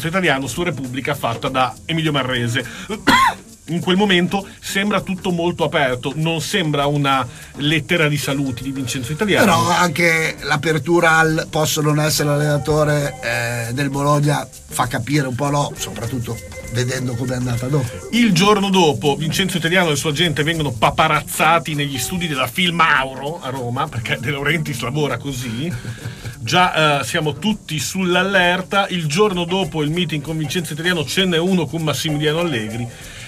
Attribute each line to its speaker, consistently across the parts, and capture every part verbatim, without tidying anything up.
Speaker 1: italiano su Repubblica fatta da Emilio Marrese. In quel momento sembra tutto molto aperto, non sembra una lettera di saluti di Vincenzo Italiano.
Speaker 2: Però anche l'apertura al posso non essere l'allenatore eh, del Bologna fa capire un po', no, soprattutto vedendo come è andata dopo.
Speaker 1: Il giorno dopo Vincenzo Italiano e il suo agente vengono paparazzati negli studi della Filmauro a Roma, perché De Laurentiis lavora così. Già eh, siamo tutti sull'allerta. Il giorno dopo il meeting con Vincenzo Italiano ce n'è uno con Massimiliano Allegri.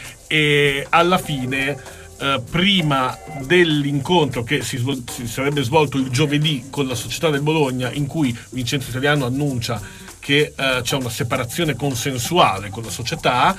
Speaker 1: E alla fine, eh, prima dell'incontro che si, svol- si sarebbe svolto il giovedì con la società del Bologna, in cui Vincenzo Italiano annuncia che eh, c'è una separazione consensuale con la società,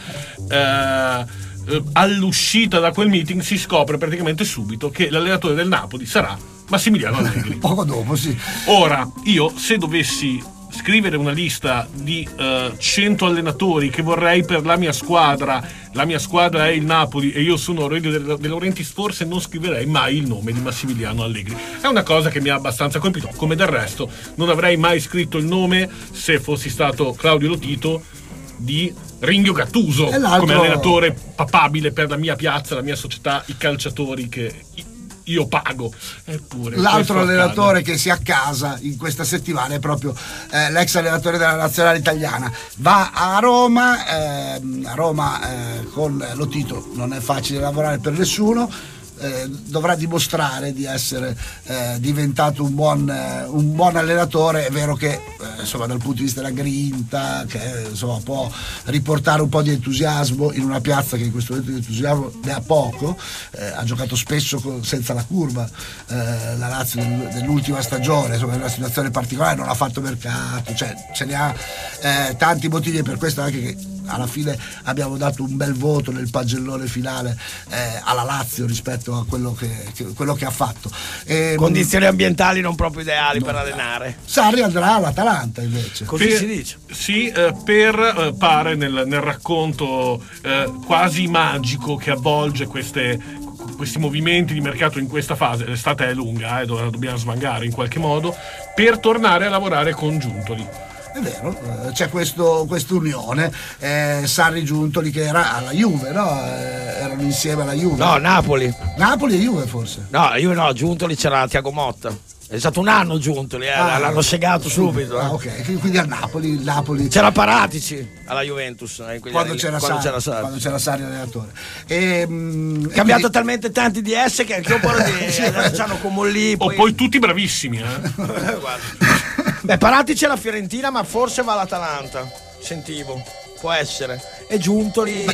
Speaker 1: eh, eh, all'uscita da quel meeting si scopre praticamente subito che l'allenatore del Napoli sarà Massimiliano Allegri.
Speaker 2: Poco dopo, sì.
Speaker 1: Ora, io se dovessi scrivere una lista di uh, cento allenatori che vorrei per la mia squadra, la mia squadra è il Napoli e io sono Aurelio De, De Laurentiis, forse non scriverei mai il nome di Massimiliano Allegri. È una cosa che mi ha abbastanza colpito, come del resto non avrei mai scritto il nome, se fossi stato Claudio Lotito, di Ringhio Gattuso come allenatore papabile per la mia piazza, la mia società, i calciatori che io pago. Eppure
Speaker 2: l'altro allenatore accade. Che si accasa in questa settimana è proprio eh, l'ex allenatore della nazionale italiana. Va a Roma, eh, a Roma eh, con Lotito non è facile lavorare per nessuno. Eh, dovrà dimostrare di essere eh, diventato un buon, eh, un buon allenatore. È vero che eh, insomma dal punto di vista della grinta, che insomma può riportare un po' di entusiasmo in una piazza che in questo momento di entusiasmo ne ha poco. Eh, ha giocato spesso con, senza la curva eh, la Lazio del, dell'ultima stagione, insomma è una situazione particolare, non ha fatto mercato, cioè ce ne ha eh, tanti motivi, e per questo anche che alla fine abbiamo dato un bel voto nel pagellone finale eh, alla Lazio rispetto a quello che, che, quello che ha fatto. E,
Speaker 3: condizioni ambientali non proprio ideali
Speaker 2: no,
Speaker 3: per allenare.
Speaker 2: Sarri andrà all'Atalanta invece.
Speaker 3: Così
Speaker 1: per,
Speaker 3: si dice.
Speaker 1: Sì, eh, per eh, pare nel, nel racconto eh, quasi magico che avvolge queste, questi movimenti di mercato in questa fase. L'estate è lunga, eh, dobbiamo svangare in qualche modo, per tornare a lavorare con Giuntoli.
Speaker 2: È vero, c'è questo quest'unione, eh, Sarri Giuntoli che era alla Juve, no? Eh, erano insieme alla Juve.
Speaker 3: No, Napoli.
Speaker 2: Napoli e Juve forse.
Speaker 3: No, io no, Giuntoli c'era Thiago Motta. È stato un anno Giuntoli, eh, ah, l'hanno segato subito.
Speaker 2: Ah,
Speaker 3: eh.
Speaker 2: ok, quindi al Napoli, il Napoli.
Speaker 3: C'era Paratici alla Juventus eh,
Speaker 2: quando, anni, c'era
Speaker 3: quando,
Speaker 2: Sarri,
Speaker 3: c'era Sarri.
Speaker 2: quando c'era Sarri allenatore. E, mh,
Speaker 3: cambiato
Speaker 2: quindi...
Speaker 3: talmente tanti di esse che anche io poi di c'hanno come lì.
Speaker 1: Poi... O poi tutti bravissimi, eh.
Speaker 3: Guarda. Beh, Paratici è la Fiorentina, ma forse va all'Atalanta. Sentivo, può essere. E Giuntoli.